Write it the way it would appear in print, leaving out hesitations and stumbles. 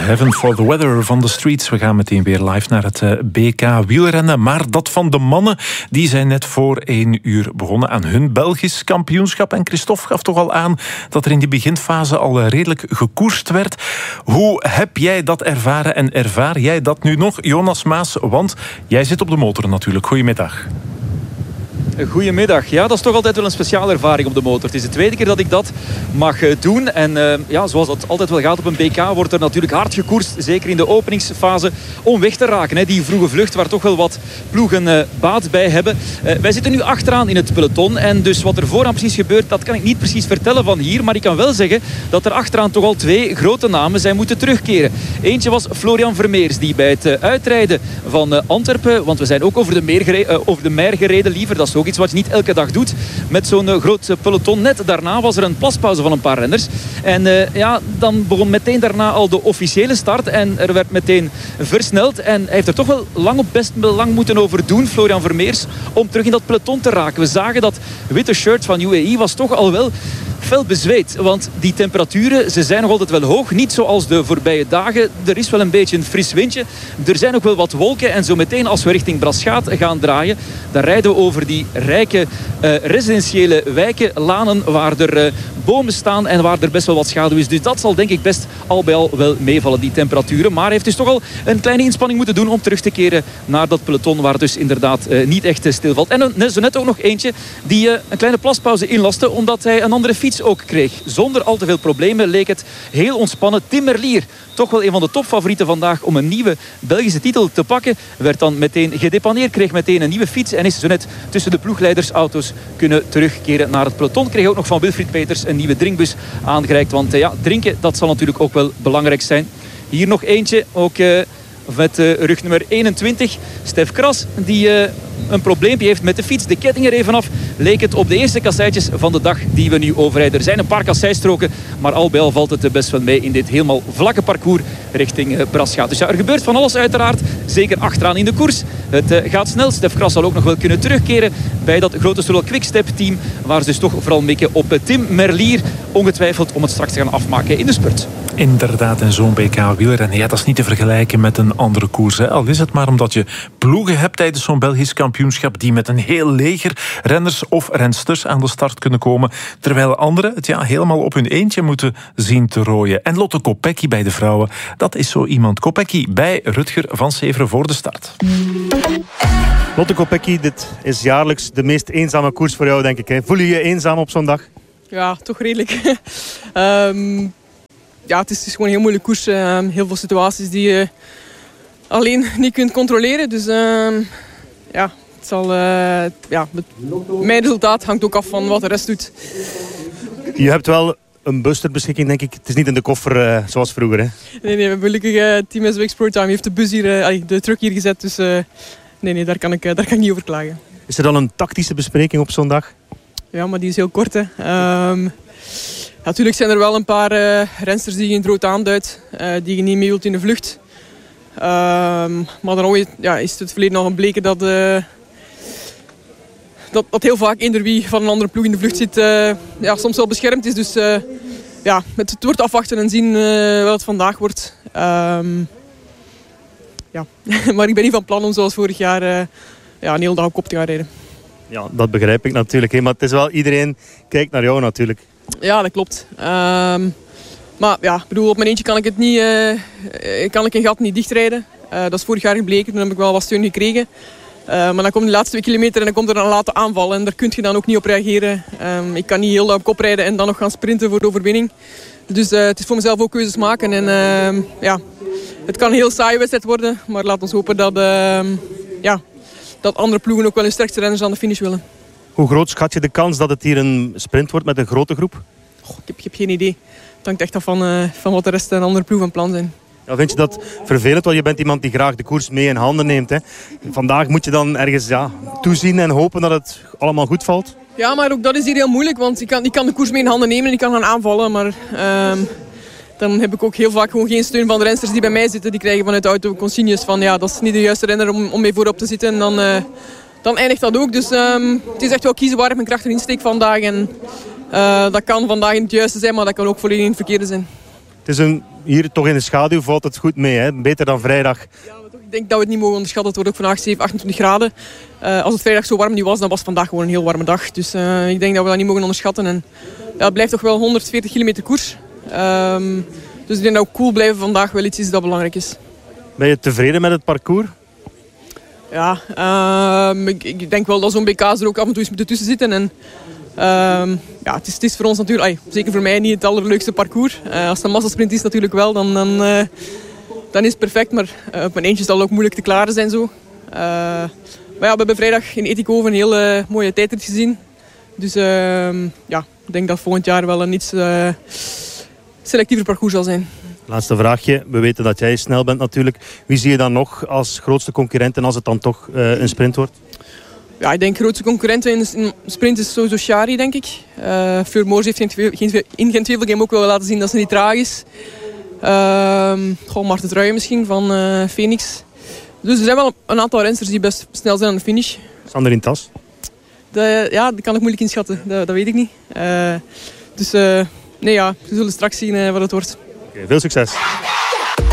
Heaven for the Weather van The Streets. We gaan meteen weer live naar het BK wielrennen. Maar dat van de mannen, die zijn net voor 1 uur begonnen aan hun Belgisch kampioenschap. En Christophe gaf toch al aan dat er in die beginfase al redelijk gekoerst werd. Hoe heb jij dat ervaren en ervaar jij dat nu nog, Jonas Maas? Want jij zit op de motor natuurlijk. Goedemiddag. Goedemiddag. Ja, dat is toch altijd wel een speciale ervaring op de motor. Het is de tweede keer dat ik dat mag doen. En zoals dat altijd wel gaat op een BK, wordt er natuurlijk hard gekoerst. Zeker in de openingsfase om weg te raken. Hè. Die vroege vlucht waar toch wel wat ploegen baat bij hebben. Wij zitten nu achteraan in het peloton. En dus wat er vooraan precies gebeurt, dat kan ik niet precies vertellen van hier. Maar ik kan wel zeggen dat er achteraan toch al 2 grote namen zijn moeten terugkeren. Eentje was Florian Vermeers, die bij het uitrijden van Antwerpen, want we zijn ook over de Mer gereden liever. Dat is ook iets wat je niet elke dag doet met zo'n groot peloton. Net daarna was er een plaspauze van een paar renners. En dan begon meteen daarna al de officiële start. En er werd meteen versneld. En hij heeft er toch wel best lang moeten over doen, Florian Vermeers, om terug in dat peloton te raken. We zagen dat witte shirt van UAE was toch al wel fel bezweet. Want die temperaturen, ze zijn nog altijd wel hoog. Niet zoals de voorbije dagen. Er is wel een beetje een fris windje. Er zijn ook wel wat wolken. En zo meteen als we richting Braschaat gaan draaien, dan rijden we over die rijke residentiële wijken, lanen waar er bomen staan en waar er best wel wat schaduw is. Dus dat zal denk ik best al bij al wel meevallen, die temperaturen. Maar hij heeft dus toch al een kleine inspanning moeten doen om terug te keren naar dat peloton waar dus inderdaad niet echt stilvalt. En zo net ook nog eentje die een kleine plaspauze inlaste omdat hij een andere fiets ook kreeg. Zonder al te veel problemen leek het heel ontspannen. Tim Merlier, toch wel een van de topfavorieten vandaag om een nieuwe Belgische titel te pakken, werd dan meteen gedepaneerd, kreeg meteen een nieuwe fiets en is zo net tussen de ploegleidersauto's kunnen terugkeren naar het peloton. Kreeg ook nog van Wilfried Peters een nieuwe drinkbus aangereikt, want drinken, dat zal natuurlijk ook wel belangrijk zijn. Hier nog eentje, ook met rugnummer 21, Stef Kras, die een probleempje heeft met de fiets. De ketting er even af, leek het op de eerste kasseitjes van de dag die we nu overrijden. Er zijn een paar kasseistroken, maar al bij al valt het best wel mee in dit helemaal vlakke parcours richting Braschaat. Dus ja, er gebeurt van alles uiteraard, zeker achteraan in de koers. Het gaat snel. Stef Kras zal ook nog wel kunnen terugkeren bij dat grote Solar Quickstep team, waar ze dus toch vooral mikken op Tim Merlier, ongetwijfeld om het straks te gaan afmaken in de spurt. Inderdaad, en zo'n BK wielrennen, dat is niet te vergelijken met een andere koers. Hè. Al is het maar omdat je ploegen hebt tijdens zo'n Belgisch kampioenschap die met een heel leger renners of rensters aan de start kunnen komen, terwijl anderen het helemaal op hun eentje moeten zien te rooien. En Lotte Kopecky bij de vrouwen, dat is zo iemand. Kopecky bij Rutger van Severen voor de start. Lotte Kopecky, dit is jaarlijks de meest eenzame koers voor jou, denk ik. Hè? Voel je je eenzaam op zo'n dag? Ja, toch redelijk. Het is gewoon een heel moeilijke koers. Heel veel situaties die je alleen niet kunt controleren. Dus het zal, mijn resultaat hangt ook af van wat de rest doet. Je hebt wel een bus ter beschikking, denk ik. Het is niet in de koffer zoals vroeger, hè? Nee, we hebben gelukkig Team SWX ProTime heeft de bus hier, de truck hier gezet. Dus daar kan ik niet over klagen. Is er dan een tactische bespreking op zo'n dag? Ja, maar die is heel kort, hè. Natuurlijk zijn er wel een paar rensters die je in het rood aanduidt, die je niet mee wilt in de vlucht. Maar dan is het verleden al gebleken dat heel vaak eender wie van een andere ploeg in de vlucht zit, soms wel beschermd is. Dus het wordt afwachten en zien wat het vandaag wordt. Maar ik ben niet van plan om zoals vorig jaar een hele dag op kop te gaan rijden. Ja, dat begrijp ik natuurlijk. Hè. Maar het is wel, iedereen kijkt naar jou natuurlijk. Ja, dat klopt. Maar op mijn eentje kan ik het niet, kan ik een gat niet dichtrijden. Dat is vorig jaar gebleken, toen heb ik wel wat steun gekregen. Maar dan komt de laatste 2 kilometer en dan komt er een late aanval. En daar kun je dan ook niet op reageren. Ik kan niet heel op kop rijden en dan nog gaan sprinten voor de overwinning. Dus het is voor mezelf ook keuzes maken. En het kan een heel saaie wedstrijd worden. Maar laat ons hopen dat andere ploegen ook wel hun sterkste renners aan de finish willen. Hoe groot schat je de kans dat het hier een sprint wordt met een grote groep? Ik heb geen idee. Het hangt echt af van wat de rest en andere ploegen van plan zijn. Ja, vind je dat vervelend? Want je bent iemand die graag de koers mee in handen neemt. Hè? Vandaag moet je dan ergens toezien en hopen dat het allemaal goed valt. Ja, maar ook dat is hier heel moeilijk. Want ik kan de koers mee in handen nemen en ik kan gaan aanvallen. Maar dan heb ik ook heel vaak gewoon geen steun van de rensters die bij mij zitten. Die krijgen vanuit de auto consignes van dat is niet de juiste renner om mee voorop te zitten. En dan eindigt dat ook. Dus het is echt wel kiezen waar ik mijn krachten in steek vandaag. En dat kan vandaag in het juiste zijn, maar dat kan ook volledig in het verkeerde zijn. Het is hier toch in de schaduw valt het goed mee, hè? Beter dan vrijdag. Ja, maar toch, ik denk dat we het niet mogen onderschatten. Het wordt ook vandaag 7, 28 graden. Als het vrijdag zo warm niet was, dan was het vandaag gewoon een heel warme dag. Dus ik denk dat we dat niet mogen onderschatten. En, het blijft toch wel 140 kilometer koers. Dus ik denk dat ook cool blijven vandaag wel iets is dat belangrijk is. Ben je tevreden met het parcours? Ja, ik denk wel dat zo'n BK's er ook af en toe eens moeten tussen zitten. En, het is voor ons natuurlijk, zeker voor mij, niet het allerleukste parcours. Als het een massasprint is natuurlijk wel, dan is het perfect. Maar op mijn eentje zal het ook moeilijk te klaren zijn zo. Maar we hebben vrijdag in Etikhoven een hele mooie tijdrit gezien. Dus ik denk dat volgend jaar wel een iets selectiever parcours zal zijn. Laatste vraagje. We weten dat jij snel bent natuurlijk. Wie zie je dan nog als grootste concurrent en als het dan toch een sprint wordt? Ja, ik denk grootste concurrenten in de sprint is sowieso Shari, denk ik. Fleur Moors heeft in Gent-Wevelgem ook wel laten zien dat ze niet traag is. Marten Truijen misschien van Phoenix. Dus er zijn wel een aantal rensters die best snel zijn aan de finish. Sander in Tas? Dat kan ik moeilijk inschatten. Dat weet ik niet. We zullen straks zien wat het wordt. Veel succes.